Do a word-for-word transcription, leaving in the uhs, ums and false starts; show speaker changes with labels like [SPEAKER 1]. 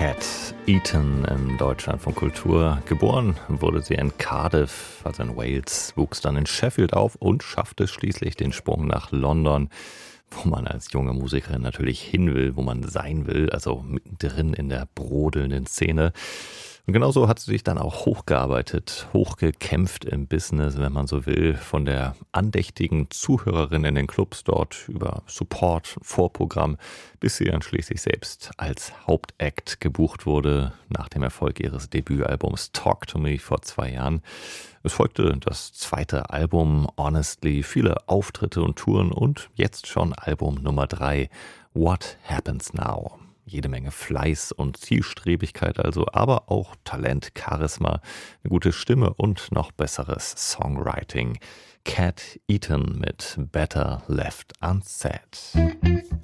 [SPEAKER 1] Cat Eaton im Deutschlandfunk Kultur. Geboren wurde sie in Cardiff, also in Wales, wuchs dann in Sheffield auf und schaffte schließlich den Sprung nach London, wo man als junge Musikerin natürlich hin will, wo man sein will, also mittendrin in der brodelnden Szene. Und genauso hat sie sich dann auch hochgearbeitet, hochgekämpft im Business, wenn man so will, von der andächtigen Zuhörerin in den Clubs dort über Support, Vorprogramm, bis sie dann schließlich selbst als Hauptact gebucht wurde nach dem Erfolg ihres Debütalbums Talk to Me vor zwei Jahren. Es folgte das zweite Album Honestly, viele Auftritte und Touren und jetzt schon Album Nummer drei, What Happens Now. Jede Menge Fleiß und Zielstrebigkeit also, aber auch Talent, Charisma, eine gute Stimme und noch besseres Songwriting. Cat Eaton mit Better Left Unsaid.